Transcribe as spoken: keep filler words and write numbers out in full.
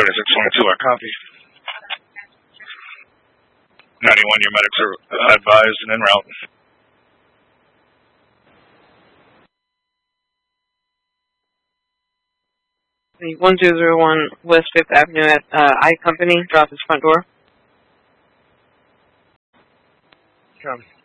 twenty-six twenty-two, I copy. ninety-one, your medics are advised and en route. one zero zero one West fifth Avenue at uh, I Company, drop his front door. Come.